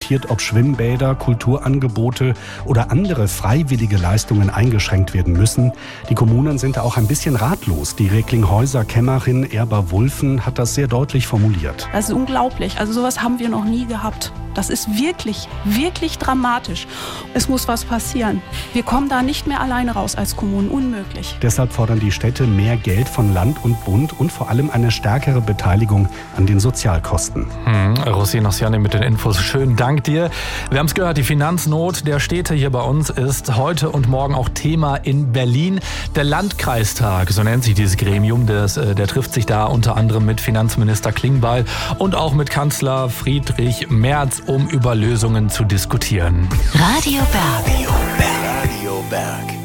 diskutiert, ob Schwimmbäder, Kulturangebote oder andere freiwillige Leistungen eingeschränkt werden müssen. Die Kommunen sind da auch ein bisschen ratlos. Die Recklinghäuser-Kämmerin Erba Wulffen hat das sehr deutlich formuliert. Das ist unglaublich. Also sowas haben wir noch nie gehabt. Das ist wirklich, wirklich dramatisch. Es muss was passieren. Wir kommen da nicht mehr alleine raus als Kommunen. Unmöglich. Deshalb fordern die Städte mehr Geld von Land und Bund und vor allem eine stärkere Beteiligung an den Sozialkosten. Rosina Nossiani mit den Infos. Schönen Dank dir. Wir haben es gehört, die Finanznot der Städte hier bei uns ist heute und morgen auch Thema in Berlin. Der Landkreistag, so nennt sich dieses Gremium, der trifft sich da unter anderem mit Finanzminister Klingbeil und auch mit Kanzler Friedrich Merz, um über Lösungen zu diskutieren. Radio Berg. Radio Berg.